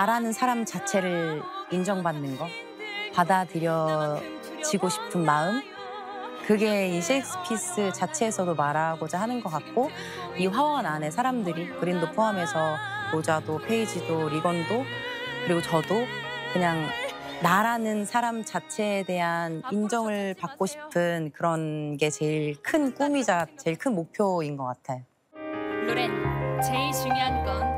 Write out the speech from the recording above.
나라는 사람 자체를 인정받는 거, 받아들여지고 싶은 마음, 그게 이 셰익스피스 자체에서도 말하고자 하는 것 같고, 이 화원 안에 사람들이, 그린도 포함해서 로자도 페이지도 리건도 그리고 저도 그냥 나라는 사람 자체에 대한 인정을 받고 싶은 그런 게 제일 큰 꿈이자 제일 큰 목표인 것 같아요. 로렌, 제일 중요한 건